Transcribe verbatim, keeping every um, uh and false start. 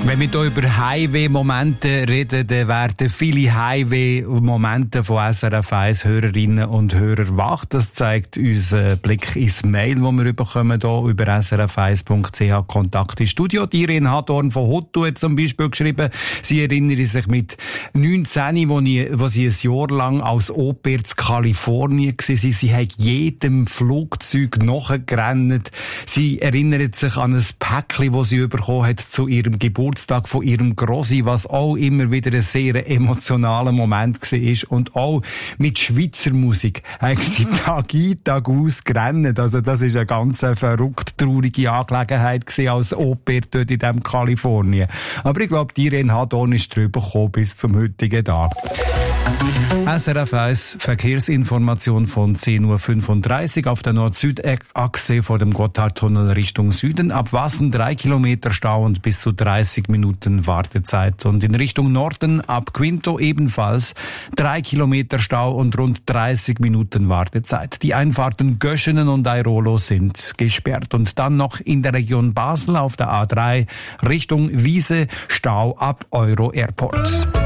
Wenn wir hier über Highway-Momente reden, dann werden viele Highway-Momente von S R F eins Hörerinnen und Hörern wach. Das zeigt uns ein Blick ins Mail, das wir bekommen hier über s r f eins punkt c h Kontakt ins Studio. Die Irene Hadorn von Hotto hat zum Beispiel geschrieben, sie erinnert sich mit neunzehn, wo, ich, wo sie ein Jahr lang als Au-pair in Kalifornien war. Sie, sie hat jedem Flugzeug nachgerannt. Sie erinnert sich an ein Päckchen, das sie bekommen hat zu ihrem Geburtstag von ihrem Grossi, was auch immer wieder ein sehr emotionaler Moment war. Und auch mit Schweizer Musik haben sie Tag ein, Tag aus gerannt. Also das ist eine ganz verrückt traurige Angelegenheit gewesen als Au-pair dort in diesem Kalifornien. Aber ich glaube, die Irene Hadorn ist drüber gekommen bis zum heutigen Tag. S R F eins Verkehrsinformation von zehn Uhr fünfunddreißig auf der Nord-Süd-Achse vor dem Gotthardtunnel Richtung Süden. Ab Wassen drei Kilometer Stau und bis zu dreißig Minuten Wartezeit. Und in Richtung Norden ab Quinto ebenfalls drei Kilometer Stau und rund dreißig Minuten Wartezeit. Die Einfahrten Göschenen und Airolo sind gesperrt. Und dann noch in der Region Basel auf der A drei Richtung Wiese Stau ab Euro Airport.